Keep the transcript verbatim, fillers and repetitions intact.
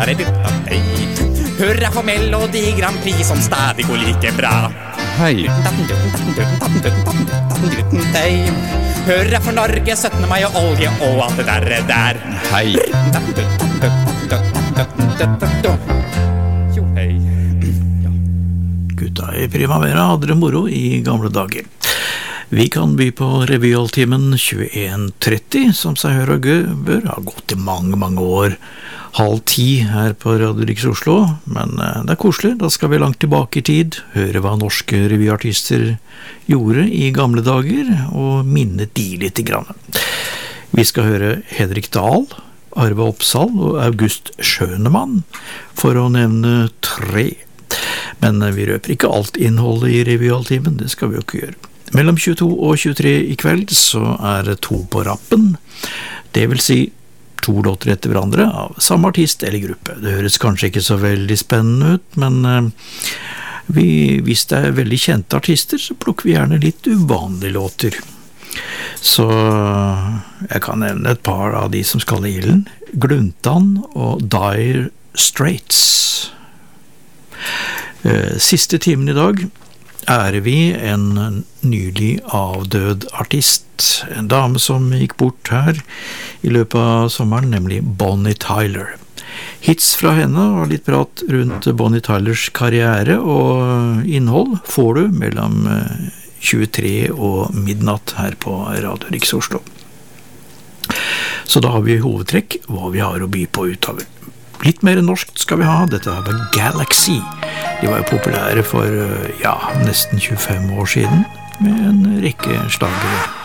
Hurra for Melodi Grand Prix som stadig går like bra. Hei. Hurra for Norge, syttende mai og olje og alt det der der. Hei. Jo, hei. Gutta i Primavera hadde det moro i gamle dager. Vi kan by på revyaltimen tjueen tretti, som seg hør og bør ha gått i mange, mange år. Halv ti her på Radio Riks Oslo, men det er koselig. Da skal vi langt tilbake i tid, høre hva norske revyartister gjorde i gamle dager, og minne de litt grann. Vi skal høre Henrik Dahl, Arve Oppsal og August Schønemann, for å nevne tre. Men vi røper ikke alt innholdet i revyaltimen, det skal vi jo ikke gjøre. Mellom tjueto og tjuetre i kveld så er det to på rappen, det vil si to låter etter hverandre av samme artist eller gruppe. Det høres kanskje ikke så veldig spennende ut, men vi, hvis det er veldig kjente artister, så plukker vi gjerne litt uvanlige låter. Så jeg kan nevne et par av de som skal i ilden. Gluntan og Dire Straits. Siste timen i dag ærer vi en nylig avdød artist, en dame som gikk bort her i løpet av sommeren, nemlig Bonnie Tyler. Hits fra henne og litt prat rundt Bonnie Tylers karriere og innhold får du mellom tjuetre og midnatt her på Radio Riks Oslo. Så da har vi hovedtrekk hva vi har å by på utover. Litt mer norsk skal vi ha, dette er Galaxy. De var jo populære for, ja, nesten tjuefem år siden, med en rekke slagere.